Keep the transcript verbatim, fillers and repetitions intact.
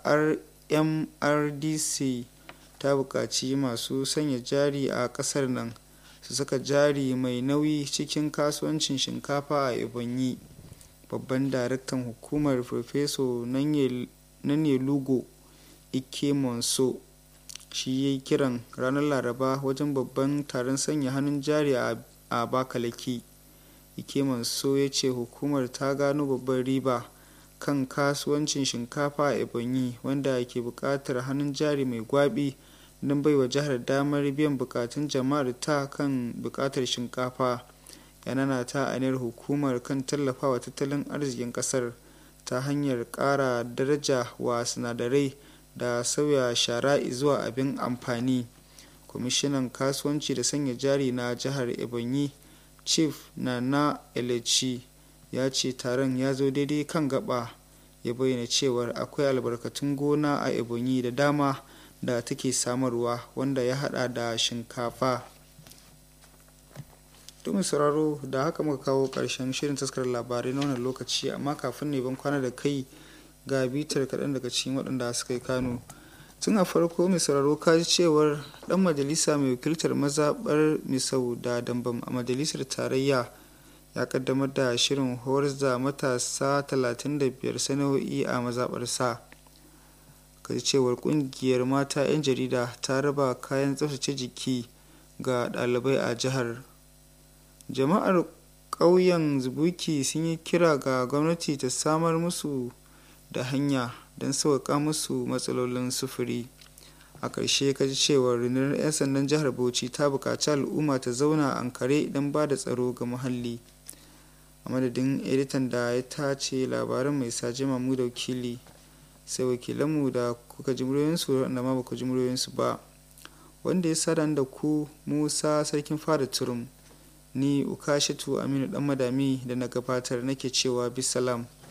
r m r d c ta buƙaci masu sanya jari a ƙasar nan su saka jari mai nauyi cikin kasuwancin shinkafa a Ebonyi. Babban daraktan hukumar Farfeso Nanyalugo Ikemonso shi ya yi kiran ranar Laraba wajen babban taron sanya hannun jari a Abakalaki. Ikemonso ya ce hukumar ta gano babbar riba kan kasuwancin shinkafa a Ebonyi, wanda ke buƙatar hannun jari mai gwaɓi don baiwa jihar damar biyan bukatun jama'ar ta kan buƙatar shinkafa. Yana ta aniyar hukumar kan tallafawa tattalin arzikin ƙasar ta hanyar ƙara daraja wa sinadarai da sauya shara zuwa abin amfani. Kwamishinan kasuwanci da sanya jari na jihar Ebonyi, Chief Nana Elechi, ya ce taron ya zo daidai kan gaba. Ya bayyana cewar akwai albarkatun gona a Ebonyi da dama da take samarwa, wanda ya hada da shinkafa. Domin sauraro da haka muka kawo ƙarshen shirin taskar labarai na wannan lokaci, amma kafin ne ban kwana da kai ga bitar kaɗan daga cikin waɗanda suka yi kano. Tun a farko mai sauraro ka ji cewar ɗan majalisa mai wakiltar mazaɓar Misau da Dambam a majalisar tarayya ya kaddamar da shirin horas da matasa talatin da biyar sana'o'i a mazaɓarsa. Ka ji cewar ƙungiyar mata 'yan jarida ta raba kayan tsaftace jiki ga ɗalibai a jihar. Jama'ar ƙauyen Zubuki sun yi kira ga gwamnati ta samar musu da hanya don sauƙaƙa musu matsalolin sufuri. A ƙarshe ka ji cewar rundunar 'yan sandan jihar Bauchi ta buƙaci al'umma ta zauna a ankare don ba da tsaro ga muhalli. A madadin editan da ya tace labaran mai saje mamu da wakili, sai wakilanmu da kuka ji muryoyinsu da ma ba ji muryoyinsu ba, wanda ya sada da ku Musa Sarkin Fada Turum, ni Ukashatu Aminu Dan Madami da na gabatar nake cewa bisalam.